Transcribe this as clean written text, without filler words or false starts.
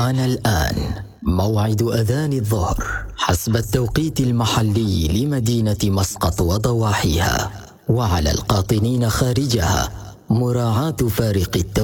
حان الآن موعد أذان الظهر حسب التوقيت المحلي لمدينة مسقط وضواحيها، وعلى القاطنين خارجها مراعاة فارق التوقيت.